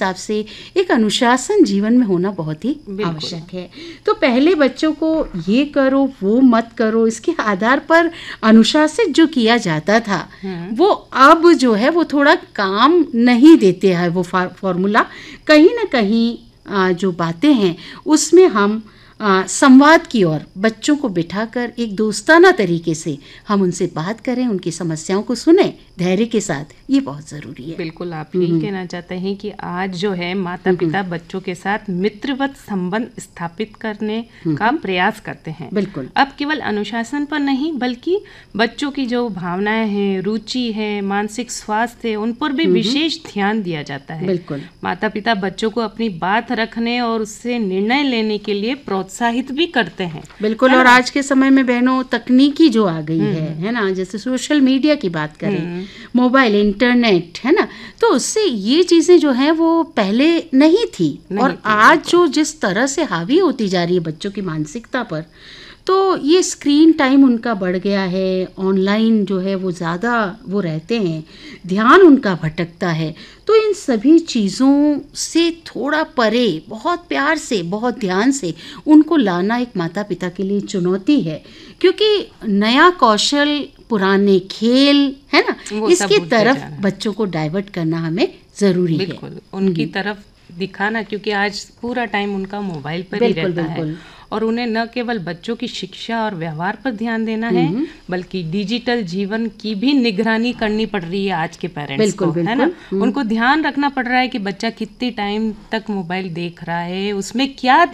हिसाब से एक अनुशासन जीवन में होना बहुत ही आवश्यक है। तो पहले बच्चों को ये करो वो मत करो इसके आधार पर अनुशासित जो किया जाता था वो अब जो है वो थोड़ा काम नहीं देते हैं। वो फॉर्मूला कहीं ना कहीं जो बातें हैं उसमें हम संवाद की ओर बच्चों को बिठाकर एक दोस्ताना तरीके से हम उनसे बात करें, उनकी समस्याओं को सुने धैर्य के साथ, ये बहुत ज़रूरी है। बिल्कुल, आप यही कहना चाहते हैं कि आज जो है माता पिता बच्चों के साथ मित्रवत संबंध स्थापित करने का प्रयास करते हैं। बिल्कुल, अब केवल अनुशासन पर नहीं बल्कि बच्चों की जो भावनाएं हैं, रुचि है, मानसिक स्वास्थ्य है, उन पर भी विशेष ध्यान दिया जाता है। बिल्कुल, माता पिता बच्चों को अपनी बात रखने और उससे निर्णय लेने के लिए प्रोत्साहित भी करते हैं। बिल्कुल, और आज के समय में बहनों तकनीकी जो आ गई है ना, जैसे सोशल मीडिया की बात करें, मोबाइल, इंटरनेट, है ना, तो उससे ये चीज़ें जो हैं वो पहले नहीं थी और आज जो जिस तरह से हावी होती जा रही है बच्चों की मानसिकता पर, तो ये स्क्रीन टाइम उनका बढ़ गया है, ऑनलाइन जो है वो ज़्यादा वो रहते हैं, ध्यान उनका भटकता है। तो इन सभी चीज़ों से थोड़ा परे बहुत प्यार से, बहुत ध्यान से उनको लाना एक माता पिता के लिए चुनौती है, क्योंकि नया कौशल, पुराने खेल, है ना, इसकी तरफ बच्चों को डाइवर्ट करना हमें ज़रूरी है। बिल्कुल, उनकी तरफ दिखाना, क्योंकि आज पूरा टाइम उनका मोबाइल पर ही रहता है और उन्हें न केवल बच्चों की शिक्षा और व्यवहार पर ध्यान देना है बल्कि डिजिटल जीवन की भी निगरानी करनी पड़ रही है आज के पेरेंट्स को, है ना। उनको ध्यान रखना पड़ रहा है कि बच्चा कितनी टाइम तक मोबाइल देख रहा है, उसमें क्या